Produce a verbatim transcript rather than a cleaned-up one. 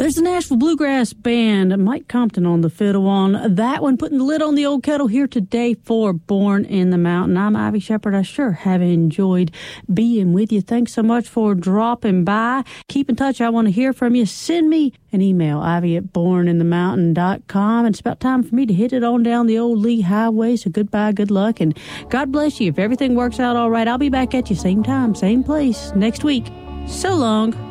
There's the Nashville Bluegrass Band, Mike Compton on the fiddle on that one, putting the lid on the old kettle here today for Born in the Mountain. I'm Ivy Shepard. I sure have enjoyed being with you. Thanks so much for dropping by. Keep in touch. I want to hear from you. Send me an email, ivy at born in the mountain dot com. It's about time for me to hit it on down the old Lee Highway. So goodbye, good luck, and God bless you. If everything works out all right, I'll be back at you same time, same place next week. So long.